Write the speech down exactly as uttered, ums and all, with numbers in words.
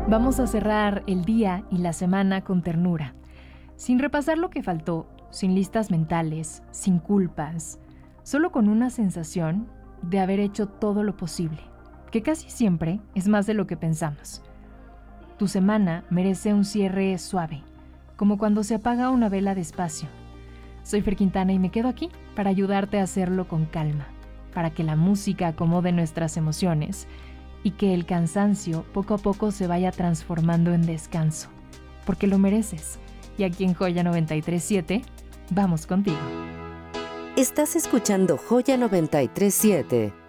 Vamos a cerrar el día y la semana con ternura, sin repasar lo que faltó, sin listas mentales, sin culpas, solo con una sensación de haber hecho todo lo posible, que casi siempre es más de lo que pensamos. Tu semana merece un cierre suave, como cuando se apaga una vela despacio. Soy Fer Quintana y me quedo aquí para ayudarte a hacerlo con calma, para que la música acomode nuestras emociones y que el cansancio poco a poco se vaya transformando en descanso, porque lo mereces. Y aquí en Joya noventa y tres punto siete, vamos contigo. Estás escuchando Joya noventa y tres punto siete.